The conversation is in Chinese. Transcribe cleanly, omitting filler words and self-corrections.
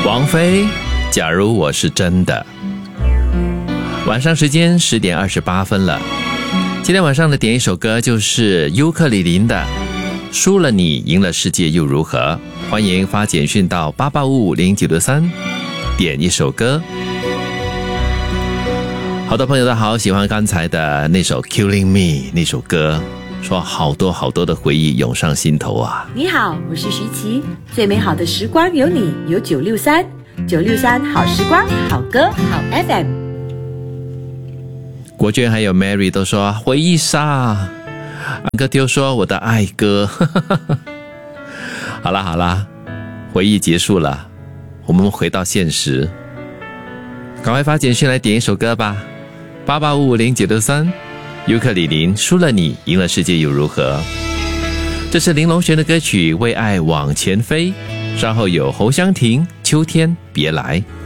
王菲，假如我是真的。晚上时间10点28分了。今天晚上的点一首歌就是尤克里林的输了你赢了世界又如何。欢迎发简讯到88550963点一首歌。好多朋友都好喜欢刚才的那首 Killing Me 那首歌，说好多好多的回忆涌上心头啊。 你好，我是徐琪，最美好的时光有你，有963好时光好歌好 FM。 国娟还有 Mary 都说回忆杀，安哥丢说我的爱歌好啦，回忆结束了，我们回到现实，赶快发简讯来点一首歌吧。88550963尤克里林输了你赢了世界又如何。这是林隆璇的歌曲为爱往前飞，稍后有侯湘婷秋天别来。